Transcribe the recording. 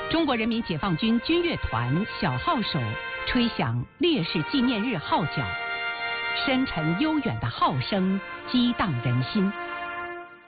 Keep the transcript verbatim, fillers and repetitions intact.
中国人民解放军军乐团小号手吹响烈士纪念日号角，深沉悠远的号声激荡人心。